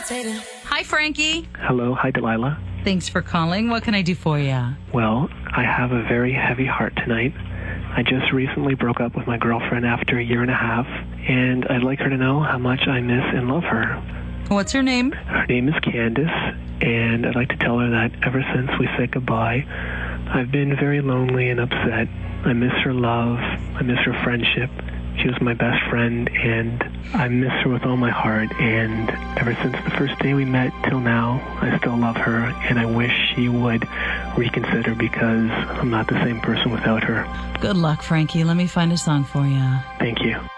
Hi, Frankie. Hello. Hi, Delilah. Thanks for calling. What can I do for you? Well, I have a very heavy heart tonight. I just recently broke up with my girlfriend after a year and a half, and I'd like her to know how much I miss and love her. What's her name? Her name is Candace, and I'd like to tell her that ever since we said goodbye, I've been very lonely and upset. I miss her love. I miss her friendship. She was my best friend, and I miss her with all my heart. And ever since the first day we met till now, I still love her, and I wish she would reconsider because I'm not the same person without her. Good luck, Frankie. Let me find a song for you. Thank you.